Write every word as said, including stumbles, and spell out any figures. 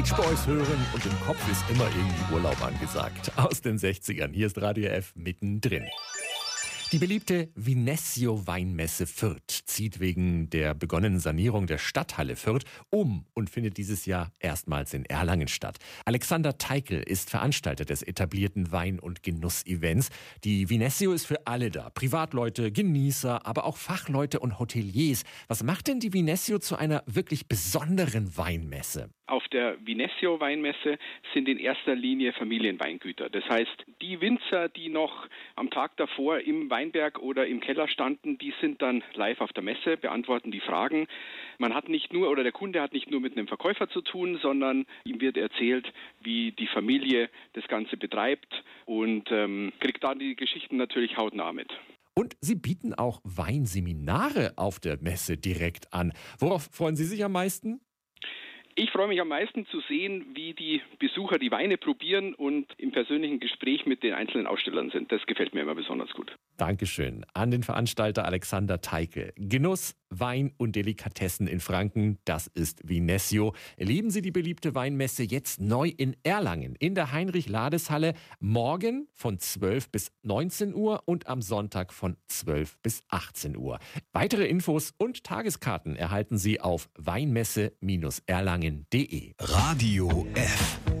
Beach Boys hören und im Kopf ist immer irgendwie Urlaub angesagt. Aus den sechzigern. Hier ist Radio F mittendrin. Die beliebte Vinesio-Weinmesse Fürth zieht wegen der begonnenen Sanierung der Stadthalle Fürth um und findet dieses Jahr erstmals in Erlangen statt. Alexander Teikel ist Veranstalter des etablierten Wein- und Genuss-Events. Die Vinesio ist für alle da. Privatleute, Genießer, aber auch Fachleute und Hoteliers. Was macht denn die Vinesio zu einer wirklich besonderen Weinmesse? Auf der Vinesio-Weinmesse sind in erster Linie Familienweingüter. Das heißt, die Winzer, die noch am Tag davor im Weinberg oder im Keller standen, die sind dann live auf der Messe, beantworten die Fragen. Man hat nicht nur, oder der Kunde hat nicht nur mit einem Verkäufer zu tun, sondern ihm wird erzählt, wie die Familie das Ganze betreibt und ähm, kriegt dann die Geschichten natürlich hautnah mit. Und Sie bieten auch Weinseminare auf der Messe direkt an. Worauf freuen Sie sich am meisten? Ich freue mich am meisten zu sehen, wie die Besucher die Weine probieren und im persönlichen Gespräch mit den einzelnen Ausstellern sind. Das gefällt mir immer besonders gut. Dankeschön an den Veranstalter Alexander Teikel. Genuss, Wein und Delikatessen in Franken, das ist Vinesio. Erleben Sie die beliebte Weinmesse jetzt neu in Erlangen in der Heinrich-Lades-Halle. Morgen von zwölf bis neunzehn Uhr und am Sonntag von zwölf bis achtzehn Uhr. Weitere Infos und Tageskarten erhalten Sie auf weinmesse Bindestrich erlangen punkt de. Radio F.